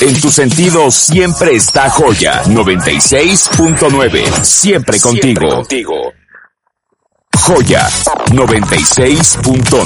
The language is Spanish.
En tus sentidos siempre está Joya 96.9. Siempre contigo. Joya 96.9.